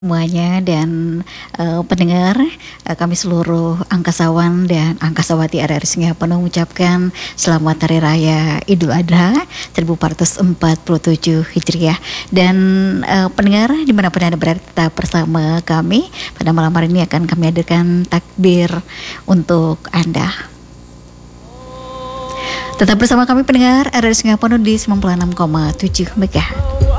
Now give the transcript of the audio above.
Semuanya dan pendengar, kami seluruh angkasawan dan angkasawati RRI Singaparna mengucapkan selamat Hari Raya Idul Adha 1447 Hijriah. Dan pendengar dimanapun Anda berada, tetap bersama kami. Pada malam hari ini akan kami hadirkan takbir untuk Anda. Tetap bersama kami pendengar RRI Singaparna di 96,7 MHz.